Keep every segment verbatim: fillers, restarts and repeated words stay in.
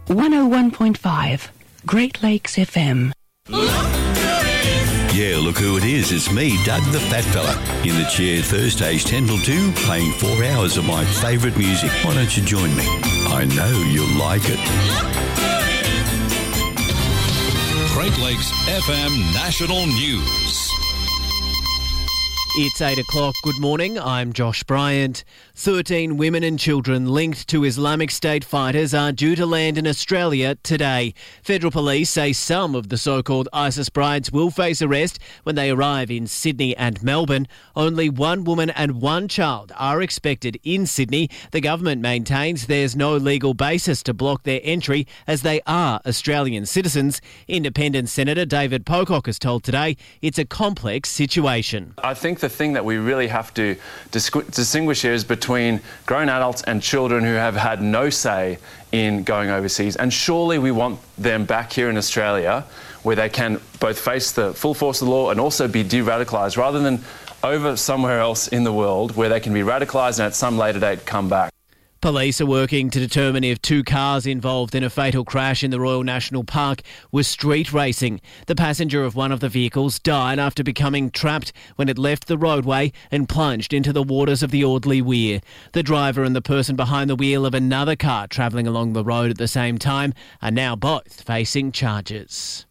one oh one point five, Great Lakes F M. Yeah, look who it is. It's me, Doug the Fat Fella, in the chair Thursdays ten till two, playing four hours of my favourite music. Why don't you join me? I know you'll like it. Great Lakes F M National News. It's eight o'clock. Good morning. I'm Josh Bryant. thirteen women and children linked to Islamic State fighters are due to land in Australia today. Federal police say some of the so-called ISIS brides will face arrest when they arrive in Sydney and Melbourne. Only one woman and one child are expected in Sydney. The government maintains there's no legal basis to block their entry as they are Australian citizens. Independent Senator David Pocock has told Today it's a complex situation. I think the thing that we really have to disqu- distinguish here is between grown adults and children who have had no say in going overseas. And surely we want them back here in Australia where they can both face the full force of the law and also be de-radicalised rather than over somewhere else in the world where they can be radicalised and at some later date come back. Police are working to determine if two cars involved in a fatal crash in the Royal National Park were street racing. The passenger of one of the vehicles died after becoming trapped when it left the roadway and plunged into the waters of the Audley Weir. The driver and the person behind the wheel of another car travelling along the road at the same time are now both facing charges.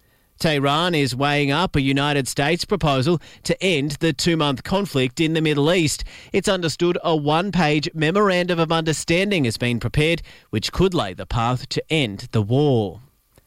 Tehran is weighing up a United States proposal to end the two-month conflict in the Middle East. It's understood a one-page memorandum of understanding has been prepared, which could lay the path to end the war.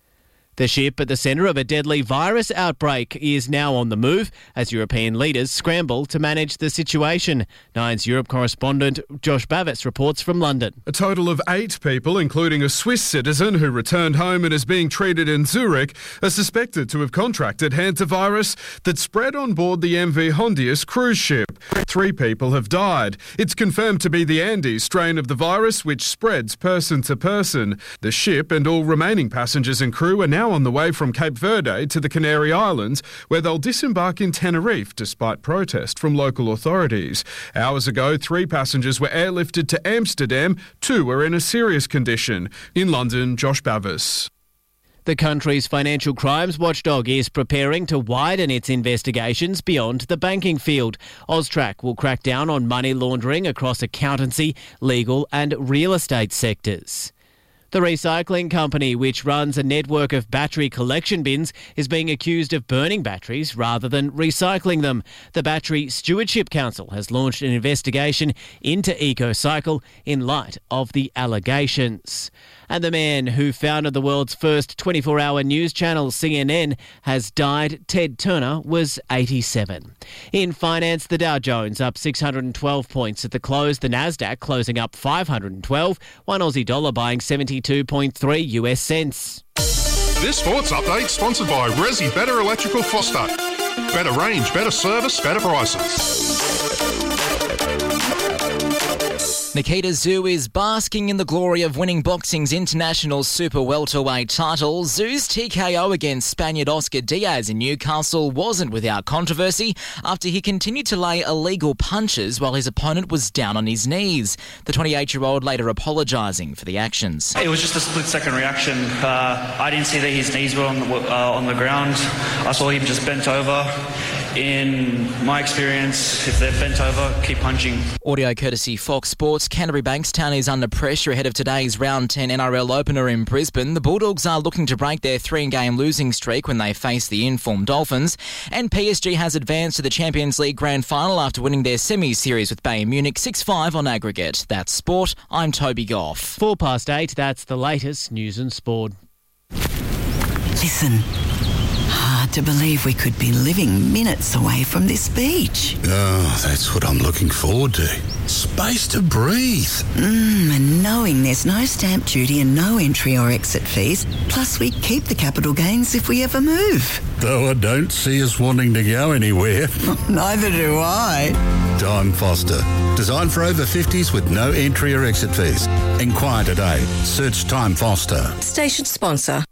The ship at the centre of a deadly virus outbreak is now on the move as European leaders scramble to manage the situation. Nine's Europe correspondent Josh Bavitz reports from London. A total of eight people, including a Swiss citizen who returned home and is being treated in Zurich, are suspected to have contracted hantavirus that spread on board the M V Hondius cruise ship. Three people have died. It's confirmed to be the Andes strain of the virus, which spreads person to person. The ship and all remaining passengers and crew are now on the way from Cape Verde to the Canary Islands, where they'll disembark in Tenerife despite protest from local authorities. Hours ago, three passengers were airlifted to Amsterdam. Two are in a serious condition. In London, Josh Bavis. The country's financial crimes watchdog is preparing to widen its investigations beyond the banking field. Austrac will crack down on money laundering across accountancy, legal and real estate sectors. The recycling company, which runs a network of battery collection bins, is being accused of burning batteries rather than recycling them. The Battery Stewardship Council has launched an investigation into EcoCycle in light of the allegations. And the man who founded the world's first twenty-four hour news channel, C N N, has died. Ted Turner was eighty-seven. In finance, the Dow Jones up six hundred twelve points at the close. The Nasdaq closing up five hundred twelve. One Aussie dollar buying seventy-two point three U S cents. This sports update sponsored by Resi Better Electrical Foster. Better range, better service, better prices. Nikita Tszyu is basking in the glory of winning boxing's international super welterweight title. Tszyu's T K O against Spaniard Oscar Diaz in Newcastle wasn't without controversy after he continued to lay illegal punches while his opponent was down on his knees. The twenty-eight-year-old later apologising for the actions. It was just a split-second reaction. Uh, I didn't see that his knees were on the, uh, on the ground. I saw him just bent over. In my experience, if they're bent over, keep punching. Audio courtesy Fox Sports. Canterbury Bankstown is under pressure ahead of today's round ten N R L opener in Brisbane. The Bulldogs are looking to break their three-game losing streak when they face the informed Dolphins. And P S G has advanced to the Champions League Grand Final after winning their semi-series with Bayern Munich six five on aggregate. That's sport. I'm Toby Goff. Four past eight, that's the latest news and sport. Listen. Hard to believe we could be living minutes away from this beach. Oh, that's what I'm looking forward to. Space to breathe. Mmm, and knowing there's no stamp duty and no entry or exit fees, plus we keep the capital gains if we ever move. Though I don't see us wanting to go anywhere. Neither do I. Time Foster. Designed for over fifties with no entry or exit fees. Inquire today. Search Time Foster. Station sponsor.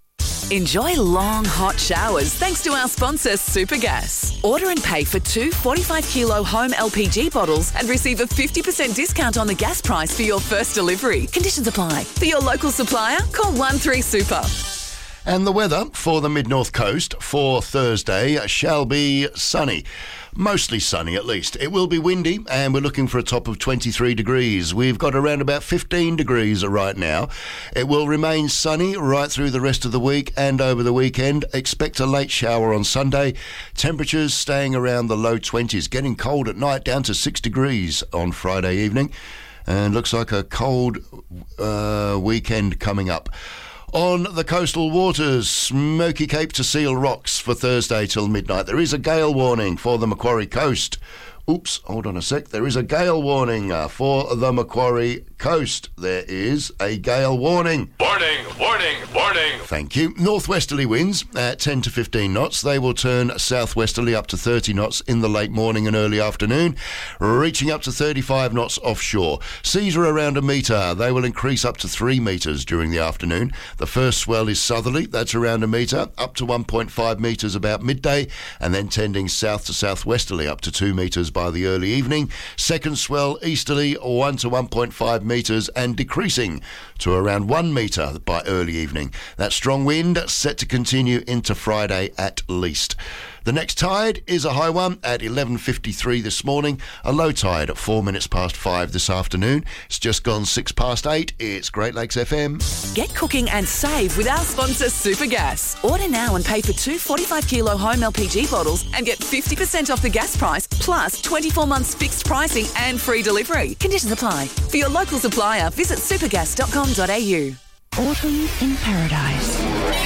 Enjoy long, hot showers thanks to our sponsor, Supergas. Order and pay for two forty-five kilo home L P G bottles and receive a fifty percent discount on the gas price for your first delivery. Conditions apply. For your local supplier, call one three super. And the weather for the mid-north coast for Thursday shall be sunny. Mostly sunny, at least. It will be windy, and we're looking for a top of twenty-three degrees. We've got around about fifteen degrees right now. It will remain sunny right through the rest of the week and over the weekend. Expect a late shower on Sunday. Temperatures staying around the low twenties, getting cold at night, down to six degrees on Friday evening. And looks like a cold uh, weekend coming up. On the coastal waters, Smoky Cape to Seal Rocks for Thursday till midnight. There is a gale warning for the Macquarie coast. Oops, hold on a sec. There is a gale warning uh, for the Macquarie coast. There is a gale warning. Warning, warning, warning. Thank you. Northwesterly winds at ten to fifteen knots. They will turn southwesterly up to thirty knots in the late morning and early afternoon, reaching up to thirty-five knots offshore. Seas are around a metre. They will increase up to three metres during the afternoon. The first swell is southerly. That's around a metre, up to one point five metres about midday, and then tending south to southwesterly up to two metres by the early evening. Second swell easterly, one to one point five metres, and decreasing to around one metre by early evening. That strong wind set to continue into Friday at least. The next tide is a high one at eleven fifty-three this morning, a low tide at four minutes past five this afternoon. It's just gone six past eight. It's Great Lakes F M. Get cooking and save with our sponsor, Supergas. Order now and pay for two forty-five kilo home L P G bottles and get fifty percent off the gas price, plus twenty-four months fixed pricing and free delivery. Conditions apply. For your local supplier, visit supergas dot com dot a u. Autumn in Paradise.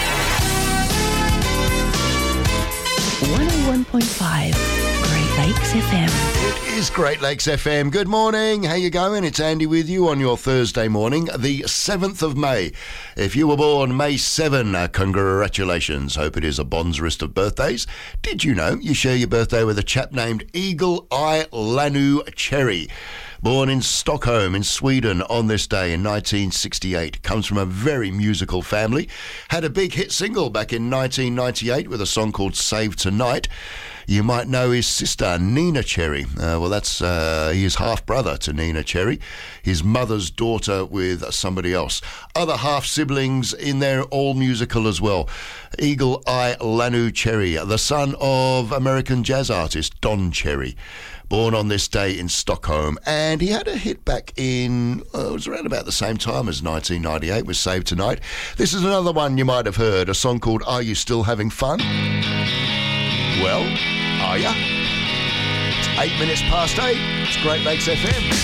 one oh one point five Great Lakes F M. It is Great Lakes F M. Good morning. How you going? It's Andy with you on your Thursday morning, the seventh of May. If you were born May seventh, uh, congratulations. Hope it is a bonzerist of birthdays. Did you know you share your birthday with a chap named Eagle Eye Lanu Cherry? Born in Stockholm in Sweden on this day in nineteen sixty-eight. Comes from a very musical family. Had a big hit single back in nineteen ninety-eight with a song called Save Tonight. You might know his sister, Nina Cherry. Uh, well, that's uh, he is half-brother to Nina Cherry. His mother's daughter with somebody else. Other half-siblings in there, all musical as well. Eagle Eye Lanu Cherry, the son of American jazz artist Don Cherry. Born on this day in Stockholm, and he had a hit back in, uh, it was around about the same time as nineteen ninety-eight with Save Tonight. This is another one you might have heard, a song called Are You Still Having Fun? Well, are ya? It's eight minutes past eight. It's Great Lakes F M.